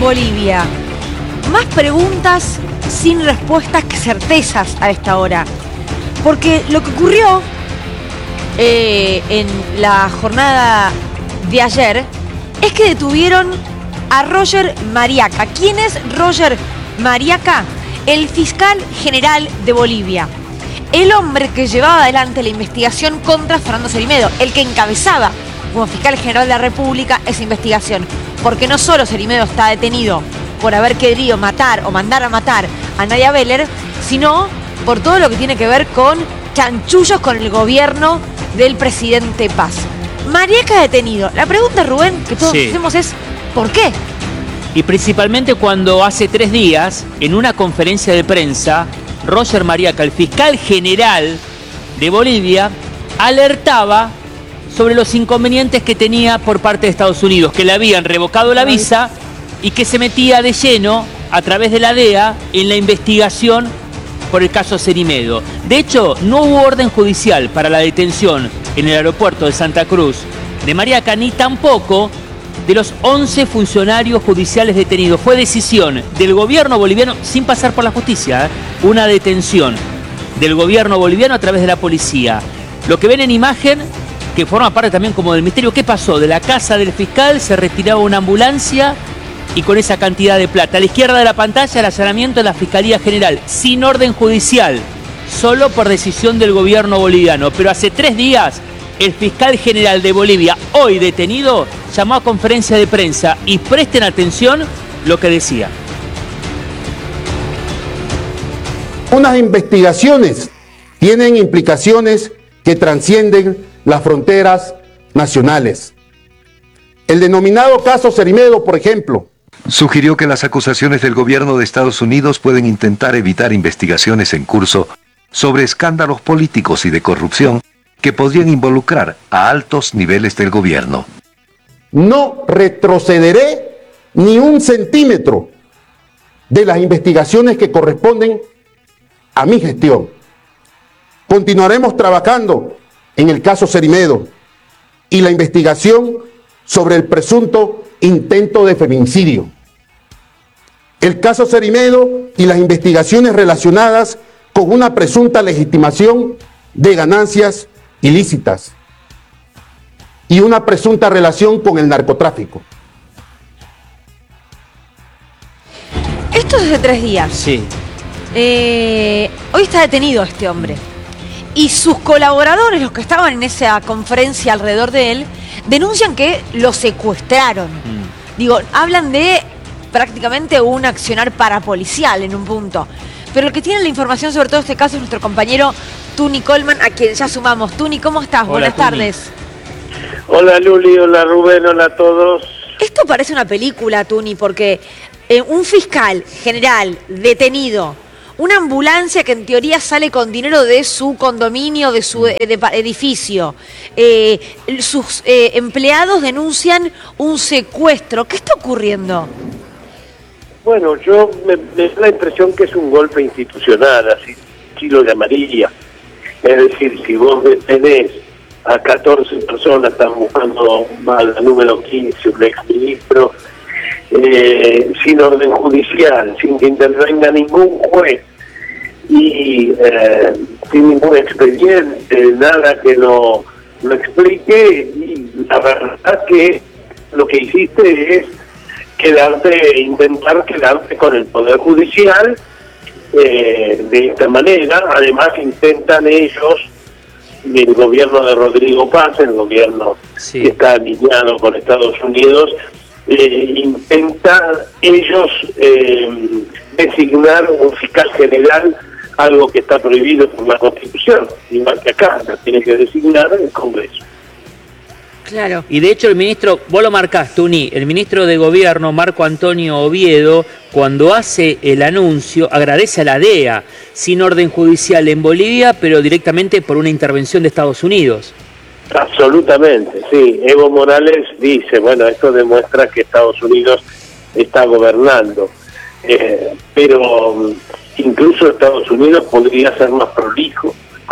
Bolivia. Más preguntas sin respuestas que certezas a esta hora. Porque lo que ocurrió en la jornada de ayer es que detuvieron a Roger Mariaca. ¿Quién es Roger Mariaca? El fiscal general de Bolivia. El hombre que llevaba adelante la investigación contra Fernando Cerimedo, el que encabezaba como fiscal general de la República esa investigación. Porque no solo Cerimedo está detenido por haber querido matar o mandar a matar a Nadia Beller, sino por todo lo que tiene que ver con chanchullos con el gobierno del presidente Paz. Mariaca detenido. La pregunta, Rubén, que todos hacemos es ¿por qué? Y principalmente cuando hace 3 días, en una conferencia de prensa, Roger Mariaca, el fiscal general de Bolivia, alertaba sobre los inconvenientes que tenía por parte de Estados Unidos, que le habían revocado la visa y que se metía de lleno a través de la DEA en la investigación por el caso Cerimedo. De hecho, no hubo orden judicial para la detención en el aeropuerto de Santa Cruz de Mariaca, ni tampoco de los 11 funcionarios judiciales detenidos. Fue decisión del gobierno boliviano, sin pasar por la justicia, una detención del gobierno boliviano a través de la policía. Lo que ven en imagen, que forma parte también como del misterio, ¿qué pasó? De la casa del fiscal se retiraba una ambulancia y con esa cantidad de plata. A la izquierda de la pantalla, el allanamiento de la Fiscalía General, sin orden judicial, solo por decisión del gobierno boliviano. Pero hace 3 días, el fiscal general de Bolivia, hoy detenido, llamó a conferencia de prensa y presten atención lo que decía. Unas investigaciones tienen implicaciones que trascienden las fronteras nacionales. El denominado caso Cerimedo, por ejemplo, sugirió que las acusaciones del gobierno de Estados Unidos pueden intentar evitar investigaciones en curso sobre escándalos políticos y de corrupción que podrían involucrar a altos niveles del gobierno. No retrocederé ni un centímetro de las investigaciones que corresponden a mi gestión. Continuaremos trabajando en el caso Cerimedo y la investigación sobre el presunto intento de feminicidio. El caso Cerimedo y las investigaciones relacionadas con una presunta legitimación de ganancias ilícitas y una presunta relación con el narcotráfico. Esto es de 3 días. Sí. Hoy está detenido este hombre. Y sus colaboradores, los que estaban en esa conferencia alrededor de él, denuncian que lo secuestraron. Digo, hablan de prácticamente un accionar parapolicial en un punto. Pero el que tiene la información sobre todo este caso es nuestro compañero Tuni Coleman, a quien ya sumamos. Tuni, ¿cómo estás? Hola, Buenas Tuni. tardes. Hola Luli, hola Rubén, hola a todos. Esto parece una película, Tuni, porque un fiscal general detenido, una ambulancia que en teoría sale con dinero de su condominio, de su edificio, sus empleados denuncian un secuestro. ¿Qué está ocurriendo? Bueno, yo me da la impresión que es un golpe institucional, así lo llamaría. Es decir, si vos detenés a 14 personas, están buscando al número 15, un exministro, sin orden judicial, sin que intervenga ningún juez y sin ningún expediente, nada que lo explique, y la verdad que lo que hiciste es intentar quedarte con el Poder Judicial de esta manera. Además intentan ellos, el gobierno de Rodrigo Paz, el gobierno que está alineado con Estados Unidos, intentan ellos designar un fiscal general, algo que está prohibido por la Constitución, igual que acá, la tiene que designar el Congreso. Claro. Y de hecho el ministro, vos lo marcás, Tuni, el ministro de Gobierno, Marco Antonio Oviedo, cuando hace el anuncio, agradece a la DEA, sin orden judicial en Bolivia, pero directamente por una intervención de Estados Unidos. Absolutamente, sí. Evo Morales dice, bueno, esto demuestra que Estados Unidos está gobernando, pero incluso Estados Unidos podría ser más prolijo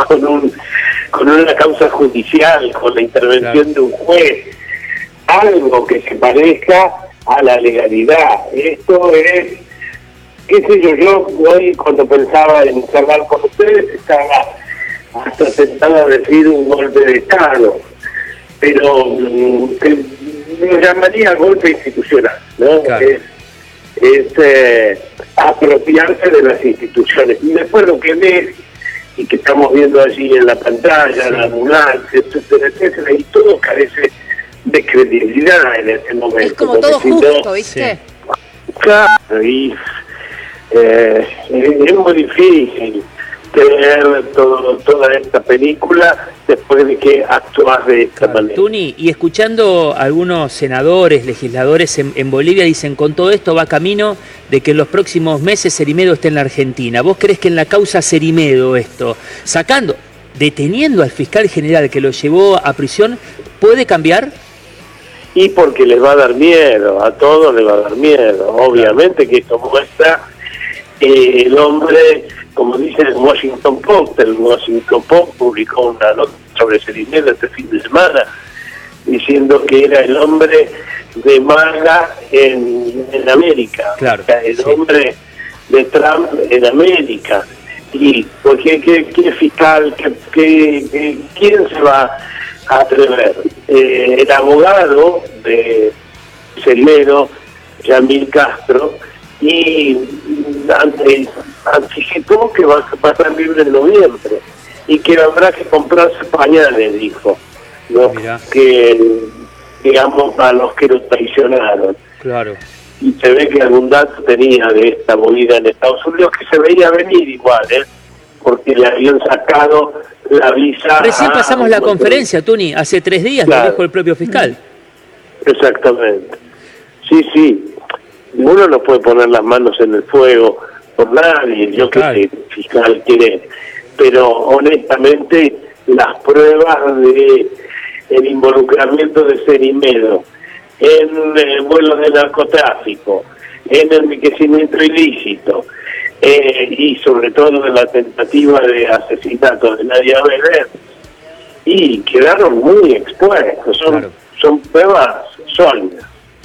con una causa judicial, con la intervención de un juez, algo que se parezca a la legalidad. Esto es, qué sé yo hoy cuando pensaba en charlar con ustedes estaba hasta tentado a decir un golpe de Estado, pero que lo llamaría golpe institucional, ¿no? Claro. Es apropiarse de las instituciones. Y después lo que ves y que estamos viendo allí en la pantalla, la ambulancia, etcétera, etcétera, y todo carece de credibilidad en ese momento. Es como todo si no, justo, ¿viste? claro, y es muy difícil creer toda esta película después de que actúas de esta manera. Tuni, y escuchando a algunos senadores, legisladores en Bolivia, dicen, con todo esto va camino de que en los próximos meses Cerimedo esté en la Argentina. ¿Vos crees que en la causa Cerimedo esto, deteniendo al fiscal general que lo llevó a prisión, puede cambiar? Y porque les va a dar miedo, a todos les va a dar miedo. Obviamente que esto muestra el hombre, como dice el Washington Post publicó una nota sobre Cerimedo este fin de semana, diciendo que era el hombre de MAGA en América, Claro, o sea, el hombre de Trump en América. Y porque qué fiscal, quién se va a atrever. El abogado de Cerimedo, Yamil Castro, y anticipó que va a estar libre en noviembre y que habrá que comprarse pañales, dijo, ¿no? Que digamos a los que lo traicionaron. Claro. Y se ve que algún dato tenía de esta movida en Estados Unidos que se veía venir igual, porque le habían sacado la visa. Recién pasamos la conferencia, Tuni, hace 3 días, claro. Lo dijo el propio fiscal. Exactamente. Sí. Uno no puede poner las manos en el fuego por nadie, yo que sé, el fiscal quiere, pero honestamente las pruebas de el involucramiento de Cerimedo en vuelos de narcotráfico, en enriquecimiento ilícito, y sobre todo en la tentativa de asesinato de Nadia Belén, y quedaron muy expuestos, son pruebas sólidas.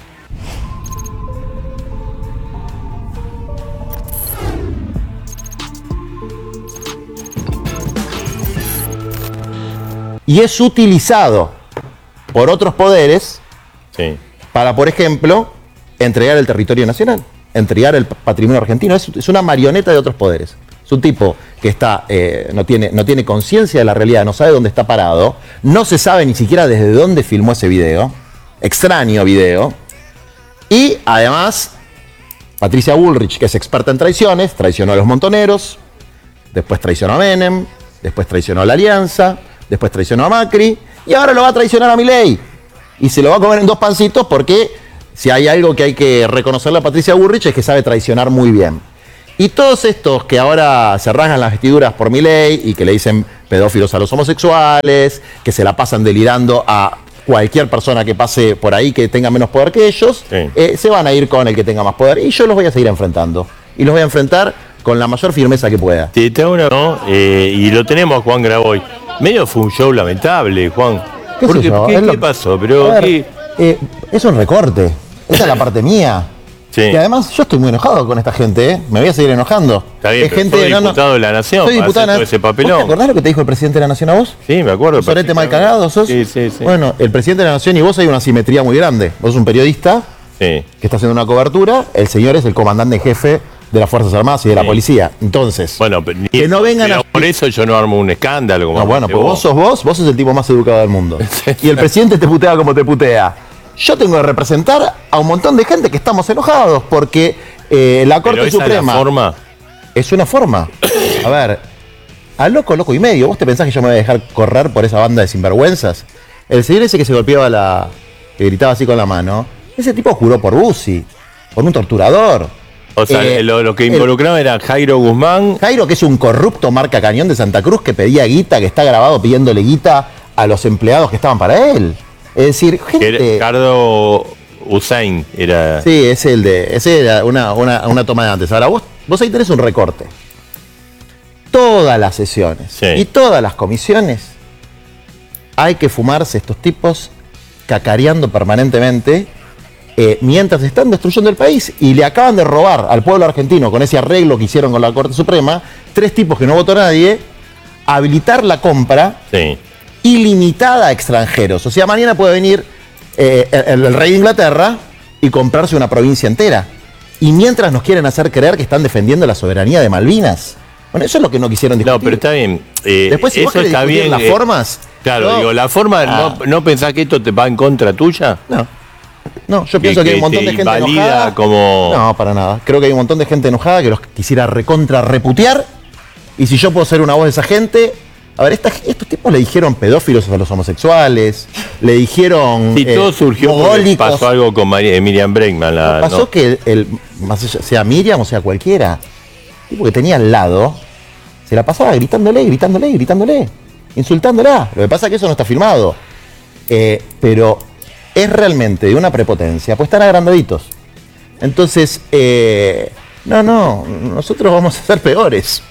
Y es utilizado por otros poderes para, por ejemplo, entregar el territorio nacional, entregar el patrimonio argentino. Es una marioneta de otros poderes. Es un tipo que está no tiene conciencia de la realidad, no sabe dónde está parado, no se sabe ni siquiera desde dónde filmó ese video, extraño video, y además Patricia Bullrich, que es experta en traiciones, traicionó a los montoneros, después traicionó a Menem, después traicionó a la Alianza, después traicionó a Macri, y ahora lo va a traicionar a Milei. Y se lo va a comer en 2 pancitos porque si hay algo que hay que reconocerle a Patricia Bullrich es que sabe traicionar muy bien. Y todos estos que ahora se rasgan las vestiduras por Milei y que le dicen pedófilos a los homosexuales, que se la pasan delirando a cualquier persona que pase por ahí que tenga menos poder que ellos, se van a ir con el que tenga más poder. Y yo los voy a seguir enfrentando. Y los voy a enfrentar con la mayor firmeza que pueda. Y lo tenemos a Juan Graboy. Medio fue un show lamentable, Juan. ¿Qué pasó? Pero es un recorte. Esa es la parte mía. Sí. Y además yo estoy muy enojado con esta gente, Me voy a seguir enojando. Está bien, es gente soy diputado de la Nación. Soy diputado de ese papelón. ¿Te acordás lo que te dijo el presidente de la Nación a vos? Sí, me acuerdo. ¿Sorete mal cagado sos? Sí. Bueno, el presidente de la Nación y vos hay una simetría muy grande. Vos sos un periodista que está haciendo una cobertura, el señor es el comandante en jefe de las Fuerzas Armadas y de la policía. Entonces, bueno, que no vengan a... Por eso yo no armo un escándalo. Como bueno, pues vos sos el tipo más educado del mundo. Y el presidente te putea como te putea. Yo tengo que representar a un montón de gente que estamos enojados porque la Corte Suprema... Es una forma. A ver, al loco y medio. ¿Vos te pensás que yo me voy a dejar correr por esa banda de sinvergüenzas? El señor ese que se golpeaba que gritaba así con la mano, ese tipo juró por Bussi, por un torturador. O sea, lo que involucraba era Jairo Guzmán. Jairo, que es un corrupto marca cañón de Santa Cruz que pedía guita, que está grabado pidiéndole guita a los empleados que estaban para él. Es decir, gente... Ricardo Hussein era... Sí, ese era una toma de antes. Ahora, vos ahí tenés un recorte. Todas las sesiones y todas las comisiones hay que fumarse estos tipos cacareando permanentemente mientras están destruyendo el país y le acaban de robar al pueblo argentino con ese arreglo que hicieron con la Corte Suprema, 3 tipos que no votó nadie, habilitar la compra ilimitada a extranjeros. O sea, mañana puede venir el rey de Inglaterra y comprarse una provincia entera. Y mientras nos quieren hacer creer que están defendiendo la soberanía de Malvinas. Bueno, eso es lo que no quisieron discutir. No, pero está bien. Después, si vos querés discutir las formas... Claro, digo, la forma, ¿no pensás que esto te va en contra tuya? No, yo pienso que hay un montón de gente enojada. No, para nada. Creo que hay un montón de gente enojada que los quisiera recontra reputear. Y si yo puedo ser una voz de esa gente... A ver, estos tipos le dijeron pedófilos a los homosexuales, le dijeron... Sí, todo surgió porque pasó algo con Miriam Bregman. Pasó que sea Miriam o sea cualquiera, el tipo que tenía al lado, se la pasaba gritándole, insultándola. Lo que pasa es que eso no está filmado. Pero es realmente de una prepotencia, pues están agrandaditos. Entonces, nosotros vamos a ser peores.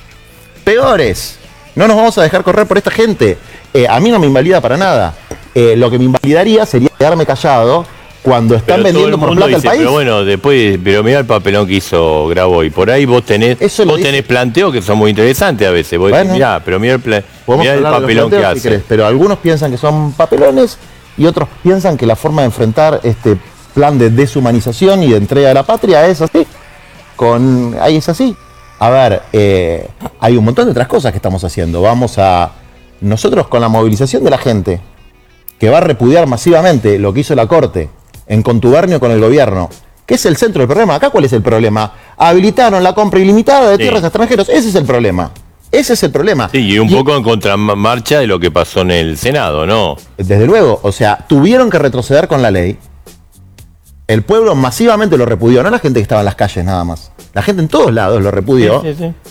No nos vamos a dejar correr por esta gente. A mí no me invalida para nada. Lo que me invalidaría sería quedarme callado cuando están vendiendo por plata el país. Pero bueno, pero mirá el papelón que hizo Graboy. Por ahí vos tenés planteos que son muy interesantes a veces. Vos decís, mirá el papelón que hace. Si pero algunos piensan que son papelones y otros piensan que la forma de enfrentar este plan de deshumanización y de entrega a la patria es así. Ahí es así. A ver, hay un montón de otras cosas que estamos haciendo. Nosotros con la movilización de la gente, que va a repudiar masivamente lo que hizo la Corte, en contubernio con el gobierno, que es el centro del problema. Acá, ¿cuál es el problema? Habilitaron la compra ilimitada de tierras a extranjeros. Ese es el problema. Sí, y un poco en contramarcha de lo que pasó en el Senado, ¿no? Desde luego, o sea, tuvieron que retroceder con la ley. El pueblo masivamente lo repudió, no la gente que estaba en las calles nada más. La gente en todos lados lo repudió.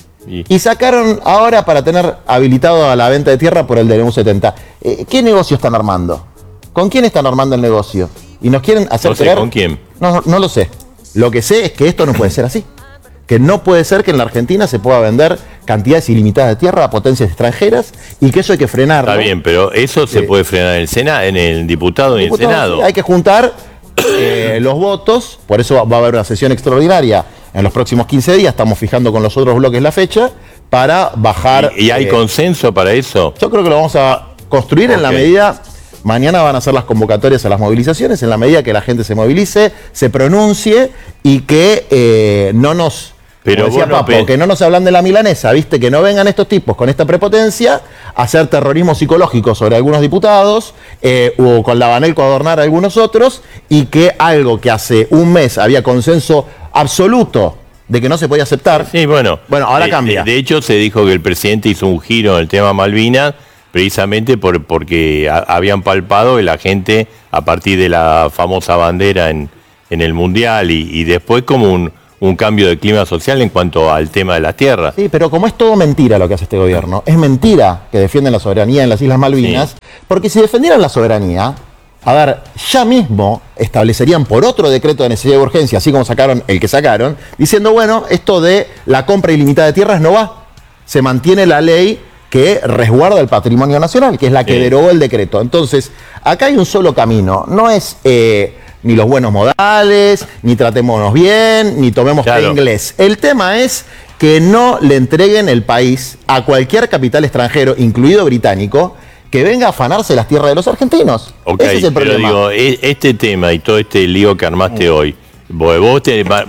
Y sacaron ahora para tener habilitado a la venta de tierra por el DNU 70. ¿Qué negocio están armando? ¿Con quién están armando el negocio? Y nos quieren hacer creer... ¿Con quién? No lo sé. Lo que sé es que esto no puede ser así. Que no puede ser que en la Argentina se pueda vender cantidades ilimitadas de tierra a potencias extranjeras y que eso hay que frenarlo. Está bien, pero eso se puede frenar en el Senado, en el diputado y en el Senado. Sí, hay que juntar los votos, por eso va a haber una sesión extraordinaria en los próximos 15 días, estamos fijando con los otros bloques la fecha, para bajar... ¿Y hay consenso para eso? Yo creo que lo vamos a construir en la medida... Mañana van a ser las convocatorias a las movilizaciones, en la medida que la gente se movilice, se pronuncie y que no nos... Pero como decía Papo, que no nos hablan de la milanesa, ¿viste? Que no vengan estos tipos con esta prepotencia a hacer terrorismo psicológico sobre algunos diputados o con la Banelco a adornar a algunos otros, y que algo que hace un mes había consenso absoluto de que no se podía aceptar. Sí, bueno, ahora cambia. De hecho, se dijo que el presidente hizo un giro en el tema Malvinas precisamente porque habían palpado que la gente, a partir de la famosa bandera en el Mundial y después como un cambio de clima social en cuanto al tema de las tierras. Sí, pero como es todo mentira lo que hace este gobierno, es mentira que defienden la soberanía en las Islas Malvinas, porque si defendieran la soberanía, a ver, ya mismo establecerían por otro decreto de necesidad de urgencia, así como sacaron el que sacaron, diciendo, bueno, esto de la compra ilimitada de tierras no va, se mantiene la ley que resguarda el patrimonio nacional, que es la que derogó el decreto. Entonces, acá hay un solo camino, no es... ni los buenos modales, ni tratémonos bien, ni tomemos té inglés. El tema es que no le entreguen el país a cualquier capital extranjero, incluido británico, que venga a afanarse las tierras de los argentinos. Ese es el problema. Pero digo, este tema y todo este lío que armaste hoy, vos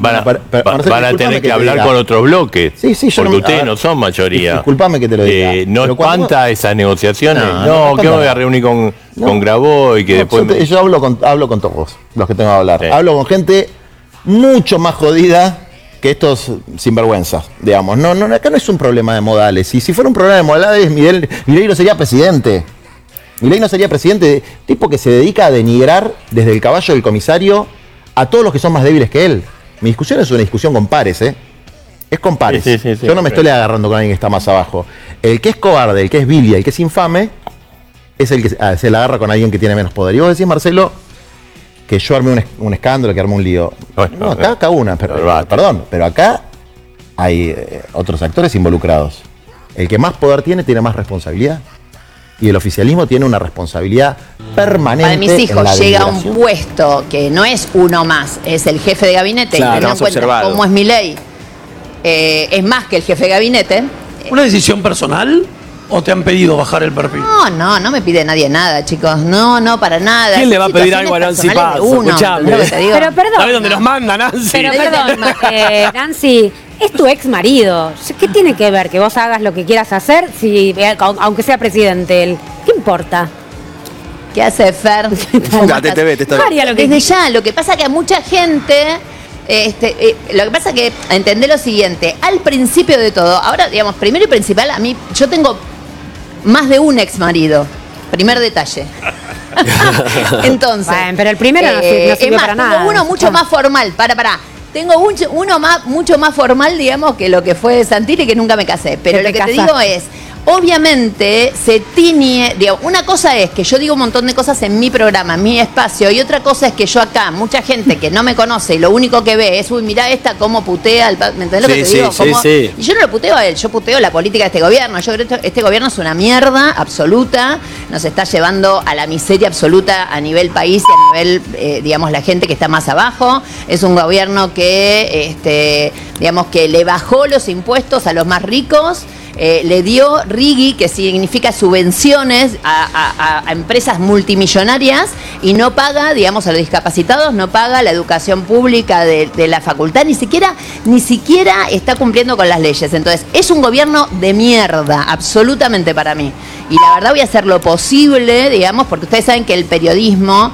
van a tener que hablar con otros bloques. Sí, porque ustedes no son mayoría. Disculpame que te lo diga. ¿No espanta esas negociaciones? No, que me voy a reunir con Graboy y que después... Yo hablo con todos los que tengo que hablar. Hablo con gente mucho más jodida que estos sinvergüenzas, digamos. Acá no es un problema de modales. Y si fuera un problema de modales, Milei no sería presidente. Milei no sería presidente, tipo que se dedica a denigrar desde el caballo del comisario a todos los que son más débiles que él. Mi discusión es una discusión con pares, Es con pares. Sí, yo no me estoy agarrando con alguien que está más abajo. El que es cobarde, el que es vil y el que es infame, es el que se la agarra con alguien que tiene menos poder. Y vos decís, Marcelo, que yo armé un escándalo, que armé un lío. No, acá una, pero acá hay otros actores involucrados. El que más poder tiene más responsabilidad. y el oficialismo tiene una responsabilidad permanente. Para mis hijos en la llega a un deliberación. puesto que no es uno más, es el jefe de gabinete, Claro, y teniendo en más cuenta observado. cómo es Milei, es más que el jefe de gabinete. ¿Una decisión personal o te han pedido bajar el perfil? No me pide nadie nada, chicos. No, para nada. ¿Quién le va a pedir Situaciones algo a Nancy personales de Paz? uno, Escuchame. ¿entendés lo que te digo? Pero perdón. ¿Sabes dónde nos manda, Nancy? Pero perdón, Nancy, es tu ex marido. ¿Qué tiene que ver que vos hagas lo que quieras hacer si aunque sea presidente él? ¿Qué importa? ¿Qué hace Fer? Fíjate, te ve, te está Haría lo que Desde ya, lo que pasa que a mucha gente, lo que pasa que entendé lo siguiente, al principio de todo, ahora digamos, primero y principal, a mí, yo tengo más de un ex marido, primer detalle. Entonces, Bueno, pero el primero no es sirvió más, para tengo nada. uno mucho más formal, tengo uno mucho más formal, digamos, que lo que fue Santilli, que nunca me casé. Pero Que lo te que te casaste. digo es, obviamente se tiñe, digo, una cosa es que yo digo un montón de cosas en mi programa, en mi espacio, y otra cosa es que yo acá, mucha gente que no me conoce y lo único que ve es, uy, mirá esta cómo putea, ¿me entendés lo que te Sí, digo? sí, Cómo- sí. Y yo no lo puteo a él, yo puteo la política de este gobierno. Yo creo que este gobierno es una mierda absoluta, nos está llevando a la miseria absoluta a nivel país y a nivel, digamos, la gente que está más abajo. Es un gobierno que, digamos, que le bajó los impuestos a los más ricos. Le dio RIGI, que significa subvenciones a empresas multimillonarias, y no paga, digamos, a los discapacitados, no paga la educación pública de la facultad, ni siquiera está cumpliendo con las leyes. Entonces, es un gobierno de mierda, absolutamente para mí. Y la verdad voy a hacer lo posible, digamos, porque ustedes saben que el periodismo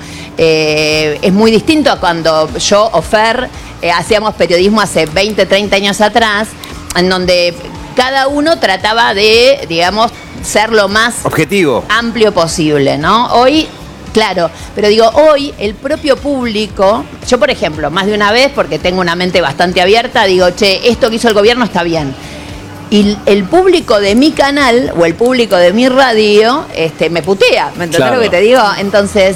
es muy distinto a cuando yo o Fer hacíamos periodismo hace 20, 30 años atrás, en donde cada uno trataba de, digamos, ser lo más Objetivo. amplio posible, ¿no? Hoy, claro, pero digo, hoy el propio público, yo por ejemplo, más de una vez, porque tengo una mente bastante abierta, digo, che, esto que hizo el gobierno está bien. Y el público de mi canal o el público de mi radio me putea, ¿me entendés Claro. lo que te digo? Entonces,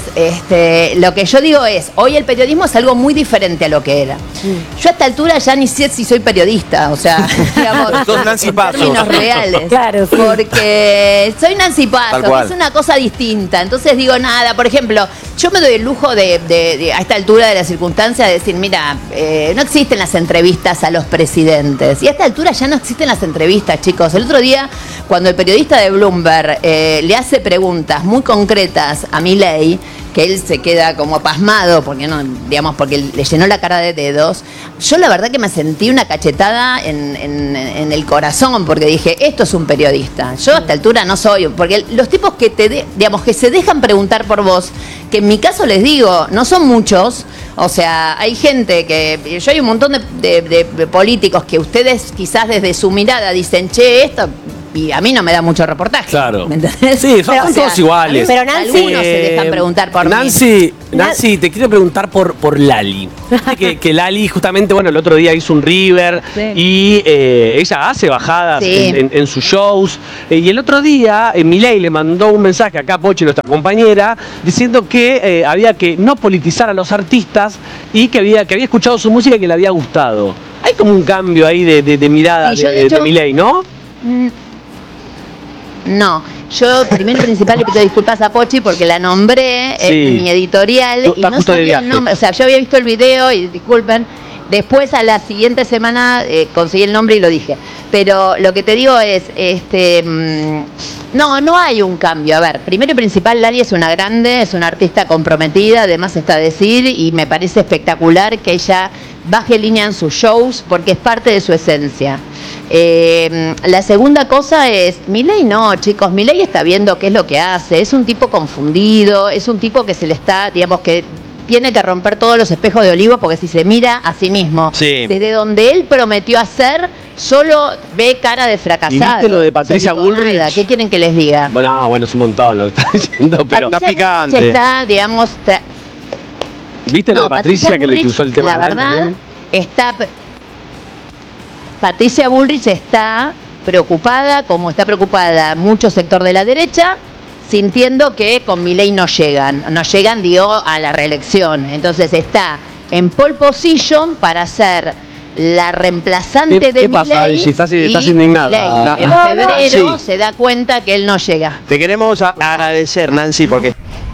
lo que yo digo es, hoy el periodismo es algo muy diferente a lo que era. Yo a esta altura ya ni sé si soy periodista, o sea, digamos, Sos Nancy en Pasos. términos reales. Claro, sí. Porque soy Nancy Tal Pasos, cual. es una cosa distinta. Entonces digo, nada, por ejemplo, yo me doy el lujo de a esta altura de la circunstancia de decir, mira, no existen las entrevistas a los presidentes. Y a esta altura ya no existen las entrevistas, chicos. El otro día, cuando el periodista de Bloomberg le hace preguntas muy concretas a Milei, que él se queda como pasmado porque no, digamos, porque le llenó la cara de dedos, yo la verdad que me sentí una cachetada en el corazón, porque dije, esto es un periodista. Yo a esta altura no soy, porque los tipos que digamos, que se dejan preguntar por vos, que en mi caso les digo, no son muchos. O sea, hay gente que, yo hay un montón de políticos que ustedes quizás desde su mirada dicen, che, esto, y a mí no me da mucho reportaje. Claro. ¿Me entendés? Sí, son O sea, todos iguales. Pero Nancy, algunos se dejan preguntar por Nancy, mí. Nancy, te quiero preguntar por Lali. que Lali justamente, bueno, el otro día hizo un River Sí. y ella hace bajadas Sí. en sus shows. Y el otro día Milei le mandó un mensaje acá a Pochi, nuestra compañera, diciendo que había que no politizar a los artistas y que había escuchado su música y que le había gustado. Hay como un cambio ahí de mirada Sí, yo, de de hecho, Milei, ¿no? No, yo primero y principal le pido disculpas a Pochi porque la nombré Sí. en mi editorial Tú y estás no justo de sabía el viaje. nombre. O sea, yo había visto el video y disculpen. Después a la siguiente semana conseguí el nombre y lo dije. Pero lo que te digo es, no hay un cambio. A ver, primero y principal, Lali es una grande, es una artista comprometida, además está a decir, y me parece espectacular que ella baje línea en sus shows porque es parte de su esencia. La segunda cosa es, Milei no, chicos, Milei está viendo qué es lo que hace, es un tipo confundido, es un tipo que se le está, digamos que tiene que romper todos los espejos de olivo porque si se mira a sí mismo, Sí. desde donde él prometió hacer, solo ve cara de fracasado. ¿Y viste lo de Patricia No digo Bullrich? nada. ¿Qué quieren que les diga? Bueno, es un montón lo que está diciendo, pero Patricia Bullrich está, digamos, ¿viste lo de Patricia que le Bullrich, usó el tema? La de verdad, también? Patricia Bullrich está preocupada, como está preocupada mucho sector de la derecha, sintiendo que con Milei no llegan, digo, a la reelección. Entonces está en pole position para ser la reemplazante ¿Qué de pasa, Milei. Angie? Estás y indignada. Milei, en No, febrero sí. se da cuenta que él no llega. Te queremos agradecer, Nancy, porque